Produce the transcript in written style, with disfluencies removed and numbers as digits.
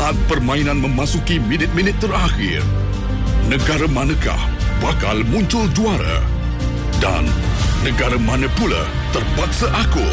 Saat permainan memasuki minit-minit terakhir, negara manakah bakal muncul juara? Dan negara mana pula terpaksa akur?